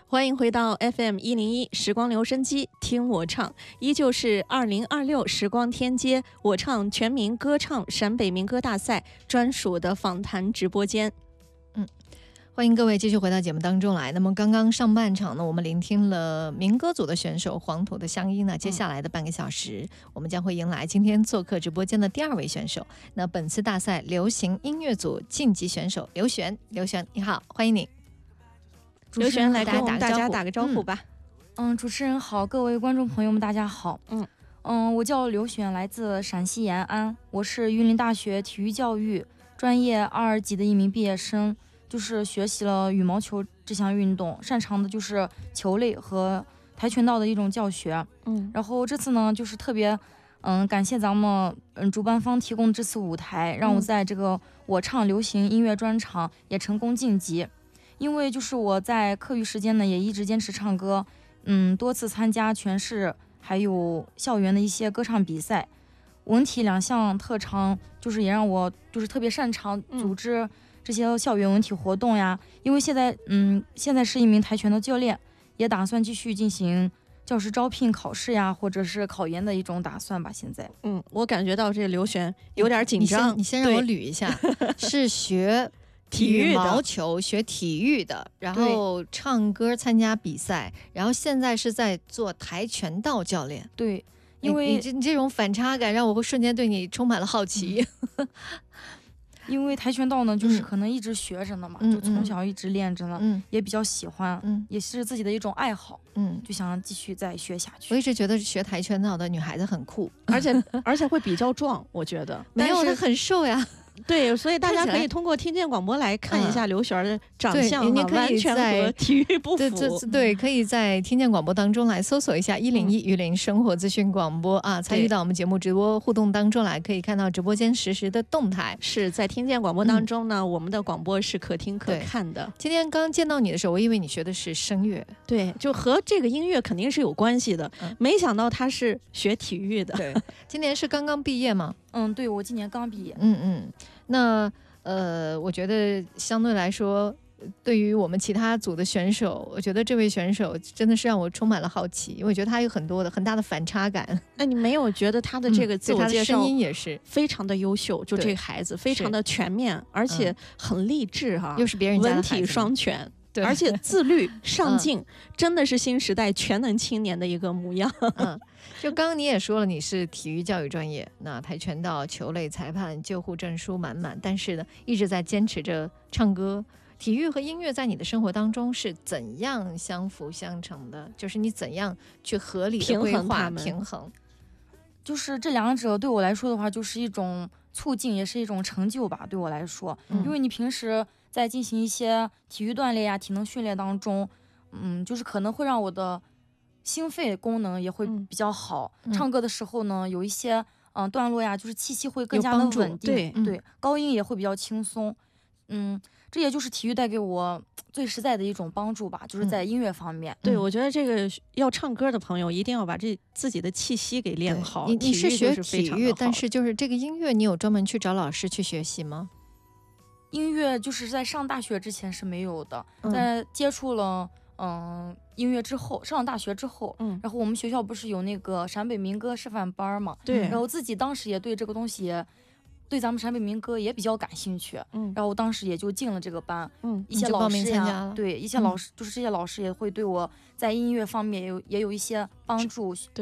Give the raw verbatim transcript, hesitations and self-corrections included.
欢迎回到 F M 一零一时光留声机，听我唱，依旧是二零二六时光天街我唱全民歌唱陕北民歌大赛专属的访谈直播间。 嗯，欢迎各位继续回到节目当中来。那么刚刚上半场呢，我们聆听了民歌组的选手黄土的乡音呢，接下来的半个小时，嗯、我们将会迎来今天做客直播间的第二位选手。那本次大赛流行音乐组晋级选手刘璇，刘璇你好，欢迎你。 刘璇来跟我们大家打个招呼吧。 嗯，主持人好，各位观众朋友们大家好。嗯嗯，我叫刘璇，来自陕西延安，我是榆林大学体育教育专业二级的一名毕业生，就是学习了羽毛球这项运动，擅长的就是球类和跆拳道的一种教学。嗯，然后这次呢，就是特别嗯感谢咱们嗯主办方提供这次舞台，让我在这个我唱流行音乐专场也成功晋级。因为就是我在课余时间呢，也一直坚持唱歌，嗯，多次参加全市还有校园的一些歌唱比赛，文体两项特长，就是也让我就是特别擅长组织这些校园文体活动呀。嗯、因为现在嗯，现在是一名跆拳道教练，也打算继续进行教师招聘考试呀，或者是考研的一种打算吧。现在， 嗯，我感觉到这个刘璇有点紧张， 你先, 你先让我捋一下，是学。体育毛球学体育的，然后唱歌参加比赛，然后现在是在做跆拳道教练。 对，因为你 这, 你这种反差感让我会瞬间对你充满了好奇。 嗯、因为跆拳道呢，就是可能一直学着呢嘛，嗯、就从小一直练着呢，嗯、也比较喜欢，嗯、也是自己的一种爱好，嗯，就想继续再学下去。 我一直觉得学跆拳道的女孩子很酷， 而且而且会比较壮，我觉得没有，她很瘦呀。 对，所以大家可以通过听见广播来看一下刘璇的长相、啊， 嗯、 完全和体育不符。 对对对，可以在听见广播当中来搜索一下一零一榆林生活资讯广播啊，参与到我们节目直播互动当中来，可以看到直播间实时的动态。 是在听见广播当中呢，嗯、我们的广播是可听可看的。 今天刚见到你的时候，我以为你学的是声乐， 对，就和这个音乐肯定是有关系的。嗯、没想到他是学体育的。 对，今年是刚刚毕业吗？ 嗯，对，我今年刚毕业。 嗯嗯，那。呃，我觉得相对来说，对于我们其他组的选手，我觉得这位选手真的是让我充满了好奇，因为我觉得他有很多的很大的反差感。 那你没有觉得他的这个自我介绍、 嗯、声音也是非常的优秀？就这个孩子非常的全面，而且很励志哈、啊嗯，又是别人家的文体双全。对，而且自律上进、嗯，真的是新时代全能青年的一个模样。 嗯，就刚刚你也说了，你是体育教育专业，那跆拳道、球类裁判、救护证书满满，但是呢，一直在坚持着唱歌。体育和音乐在你的生活当中是怎样相辅相成的？就是你怎样去合理的规划平衡？ 就是这两者对我来说的话，就是一种促进，也是一种成就吧。对我来说，嗯、因为你平时在进行一些体育锻炼呀、体能训练当中，嗯，就是可能会让我的心肺功能也会比较好。嗯、唱歌的时候呢，有一些嗯、呃、段落呀，就是气息会更加的稳定， 对、 嗯、对，高音也会比较轻松。嗯，这也就是体育带给我最实在的一种帮助吧，就是在音乐方面。 嗯、对，我觉得这个要唱歌的朋友一定要把这自己的气息给练好。 你你是学体育，但是就是这个音乐，你有专门去找老师去学习吗？ 音乐就是在上大学之前是没有的，嗯、在接触了嗯音乐之后，上了大学之后，嗯，然后我们学校不是有那个陕北民歌示范班嘛， 对， 然后自己当时也对这个东西也。对咱们陕北民歌也比较感兴趣，嗯，然后当时也就进了这个班，嗯，一些老师呀，对，一些老师、嗯、就是这些老师也会对我在音乐方面也有也有一些帮助，对。